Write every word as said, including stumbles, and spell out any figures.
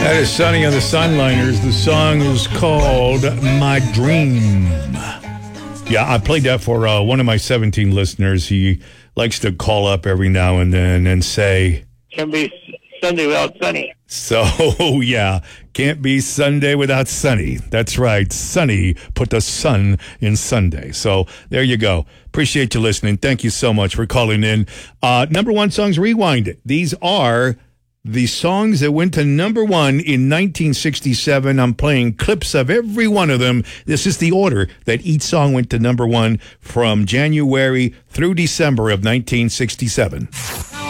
That is Sonny on the Sunliners. The song is called My Dream. Yeah, I played that for uh, one of my seventeen listeners. He likes to call up every now and then and say, "Can be Sunday without Sunny." So, yeah, can't be Sunday without Sunny. That's right. Sunny put the sun in Sunday. So there you go. Appreciate you listening. Thank you so much for calling in. Uh, number one songs rewind it. These are the songs that went to number one in nineteen sixty-seven. I'm playing clips of every one of them. This is the order that each song went to number one from January through December of nineteen sixty-seven.